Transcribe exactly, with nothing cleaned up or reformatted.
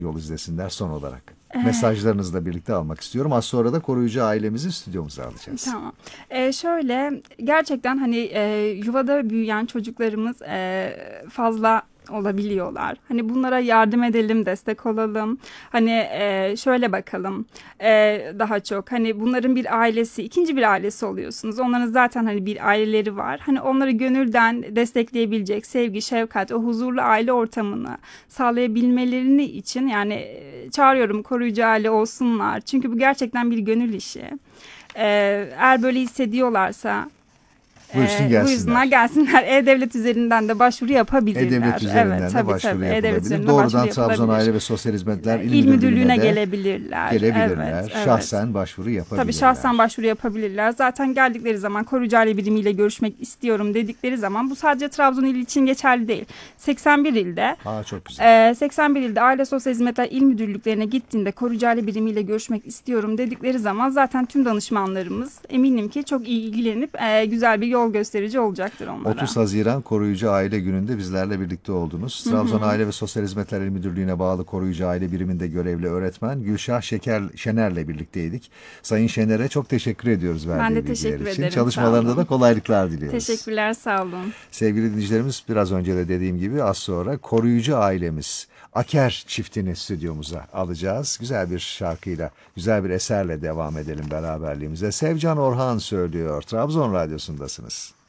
yol izlesinler son olarak. Mesajlarınızı da birlikte almak istiyorum. Az sonra da koruyucu ailemizi stüdyomuza alacağız. Tamam. Ee, şöyle gerçekten hani e, yuvada büyüyen çocuklarımız e, fazla olabiliyorlar. Hani bunlara yardım edelim, destek olalım. Hani e, şöyle bakalım. E, daha çok hani bunların bir ailesi, ikinci bir ailesi oluyorsunuz. Onların zaten hani bir aileleri var. Hani onları gönülden destekleyebilecek sevgi, şefkat, o huzurlu aile ortamını sağlayabilmelerini için yani e, çağırıyorum koruyucu aile olsunlar. Çünkü bu gerçekten bir gönül işi. Ee, eğer böyle hissediyorlarsa Buyursun e, buyursunlar gelsinler. gelsinler. E-Devlet üzerinden de başvuru E-Devlet yapabilirler. Evet üzerinden de tabii başvuru tabii E-Devlet yapılabilir. üzerinden başvuru Doğrudan Trabzon yapılabilir. Aile ve Sosyal Hizmetler İl İl Müdürlüğü'ne müdürlüğüne de gelebilirler. Evet gelebilirler. evet. Şahsen başvuru Tabii şahsen yapabilirler. başvuru yapabilirler. Zaten geldikleri zaman koruyucu aile birimiyle görüşmek istiyorum dedikleri zaman bu sadece Trabzon ili için geçerli değil. seksen bir ilde Aa, çok güzel. e, seksen bir ilde Aile Sosyal Hizmetler İl Müdürlüklerine gittiğinde koruyucu aile birimiyle görüşmek istiyorum dedikleri zaman zaten tüm danışmanlarımız eminim ki çok iyi ilgilenip e, güzel bir yol gösterici olacaktır onlara. otuz Haziran Koruyucu Aile Günü'nde bizlerle birlikte oldunuz. Hı Trabzon hı. Aile ve Sosyal Hizmetler İl Müdürlüğü'ne bağlı Koruyucu Aile Biriminde görevli öğretmen Gülşah Şeker Şener'le birlikteydik. Sayın Şener'e çok teşekkür ediyoruz Ben verdiği de bilgiler teşekkür için. ederim. Sağ Çalışmalarında da olun. kolaylıklar diliyoruz. Teşekkürler. Sağ olun. Sevgili dinleyicilerimiz, biraz önce de dediğim gibi az sonra koruyucu ailemiz Aker çiftini stüdyomuza alacağız. Güzel bir şarkıyla, güzel bir eserle devam edelim beraberliğimize. Sevcan Orhan söylüyor. Trabzon Radyosu'ndasınız.